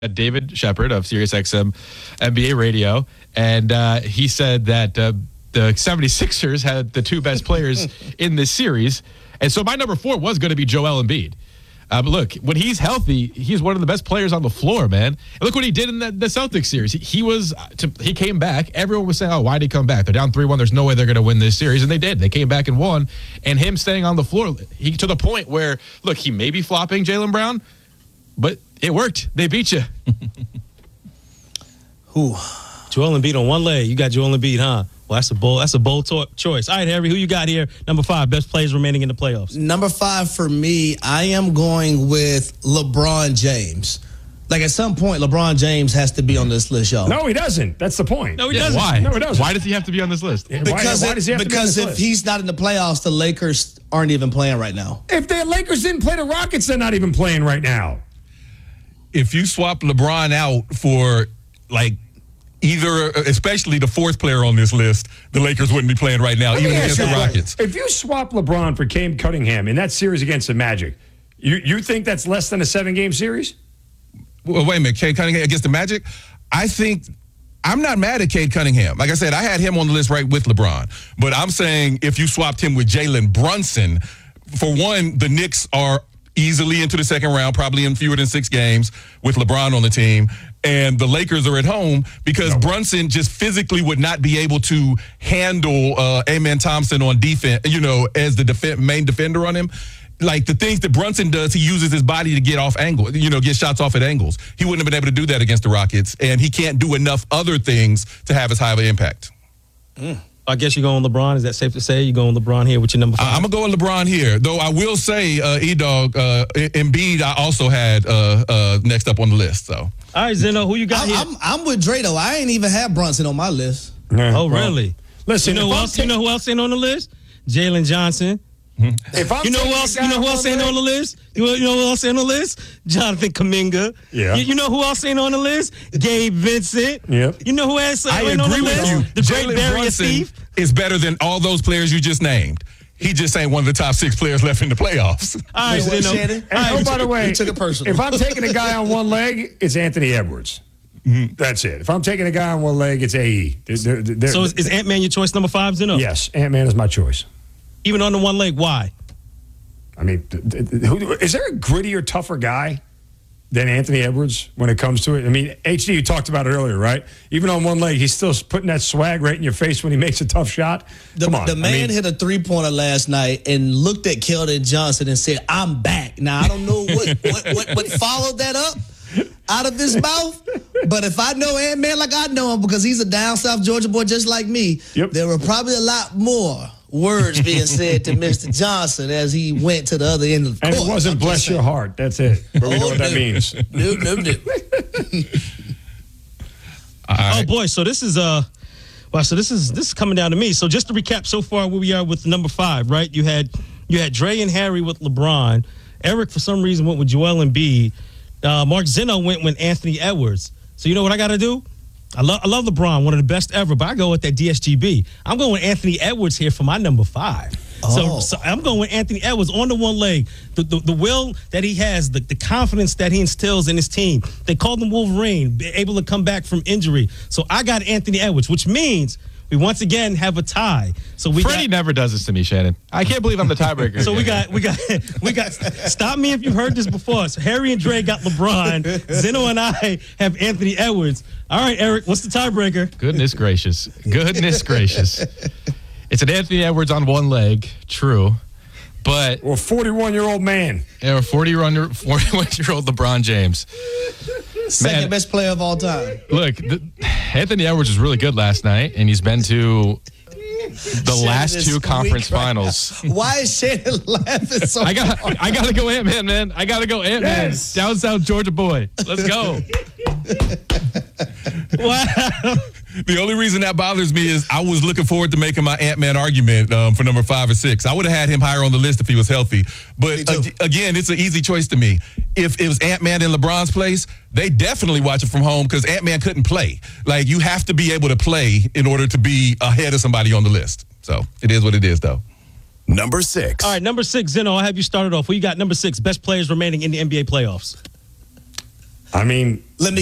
David Shepard of SiriusXM NBA Radio, and he said that the 76ers had the two best players in this series. And so my number 4 was going to be Joel Embiid. But look, when he's healthy, he's one of the best players on the floor, man. And look what he did in the Celtics series. He came back. Everyone was saying, oh, why did he come back? They're down 3-1. There's no way they're going to win this series. And they did. They came back and won. And him staying on the floor, to the point where, look, he may be flopping Jaylen Brown, but it worked. They beat you. Who? Joel Embiid on one leg. You got Joel Embiid, huh? Well, that's a bold choice. All right, Harry, who you got here? Number 5, best players remaining in the playoffs. Number 5 for me, I am going with LeBron James. Like, at some point, LeBron James has to be on this list, y'all. No, he doesn't. That's the point. No, he doesn't. Why? No, he doesn't. Why does he have to be on this list? Because if he's not in the playoffs, the Lakers aren't even playing right now. If the Lakers didn't play the Rockets, they're not even playing right now. If you swap LeBron out for, like, either, especially the 4th player on this list, the Lakers wouldn't be playing right now, even against the Rockets. If you swap LeBron for Cade Cunningham in that series against the Magic, you think that's less than a 7-game series? Well, wait a minute, Cade Cunningham against the Magic? I think I'm not mad at Cade Cunningham. Like I said, I had him on the list right with LeBron. But I'm saying if you swapped him with Jalen Brunson, for one, the Knicks are easily into the second round, probably in fewer than 6 games with LeBron on the team. And the Lakers are at home because Brunson just physically would not be able to handle Amen Thompson on defense, as the main defender on him. Like, the things that Brunson does, he uses his body to get off angle, get shots off at angles. He wouldn't have been able to do that against the Rockets, and he can't do enough other things to have as high of an impact. I guess you're going LeBron. Is that safe to say? You're going LeBron here with your number 5? I'm going to go with LeBron here. Though I will say, E-Dog, Embiid I also had next up on the list. So. All right, Zeno, who you got here? I'm with Dre, though. I ain't even had Brunson on my list. Oh, really? Listen, you know who else ain't on the list? Jalen Johnson. You know who else ain't on the list? You know who else ain't on the list? Jonathan Kuminga. Yeah. You know who else ain't on the list? Gabe Vincent. Yep. You know who else ain't on the list? I agree with you. The great Jalen Barry Brunson Steve is better than all those players you just named. He just ain't one of the top 6 players left in the playoffs. All right, Shannon? And by the way, you took it personal. If I'm taking a guy on one leg, it's Anthony Edwards. That's it. If I'm taking a guy on one leg, it's AE. So is Ant-Man your choice number 5, Zeno? Yes, Ant-Man is my choice. Even on the one leg, why? I mean, is there a grittier, tougher guy than Anthony Edwards when it comes to it? I mean, HD, you talked about it earlier, right? Even on one leg, he's still putting that swag right in your face when he makes a tough shot. Come on. The man hit a 3-pointer last night and looked at Keldon Johnson and said, "I'm back." Now, I don't know what followed that up out of his mouth, but if I know Ant-Man like I know him, because he's a down South Georgia boy just like me, there were probably a lot more words being said to Mr. Johnson as he went to the other end of the court. And it wasn't bless your heart. That's it. But we know what that means. No. Oh boy, so this is this is coming down to me. So just to recap so far where we are with number 5, right? You had Dre and Harry with LeBron. Eric for some reason went with Joel Embiid. Mark Zeno went with Anthony Edwards. So you know what I got to do? I love LeBron, one of the best ever, but I go with that DSGB. I'm going with Anthony Edwards here for my number 5. So I'm going with Anthony Edwards on the one leg. The will that he has, the confidence that he instills in his team. They called him Wolverine, able to come back from injury. So I got Anthony Edwards, which means we once again have a tie. So Freddie never does this to me, Shannon. I can't believe I'm the tiebreaker. So we got. Stop me if you've heard this before. So Harry and Dre got LeBron. Zeno and I have Anthony Edwards. All right, Eric, what's the tiebreaker? Goodness gracious. It's an Anthony Edwards on one leg, true. But or 41-year-old man. Yeah, or 41-year-old LeBron James. Second best player of all time. Look, Anthony Edwards was really good last night, and he's been to the last 2 conference finals. Why is Shannon laughing so I got to go Ant-Man, man. I got to go Ant-Man. Yes. Down South Georgia boy. Let's go. Wow. The only reason that bothers me is I was looking forward to making my Ant-Man argument for number 5 or 6. I would have had him higher on the list if he was healthy. But again, it's an easy choice to me. If it was Ant-Man in LeBron's place, they definitely watch it from home because Ant-Man couldn't play. Like, you have to be able to play in order to be ahead of somebody on the list. So it is what it is, though. Number 6. All right, number 6, Zeno, I'll have you started off. Who you got number 6, best players remaining in the NBA playoffs? I mean, Let me